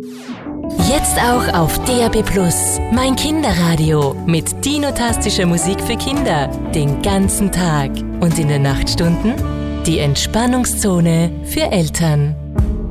Jetzt auch auf DAB+, mein Kinderradio mit dinotastischer Musik für Kinder, den ganzen Tag. Und in den Nachtstunden die Entspannungszone für Eltern.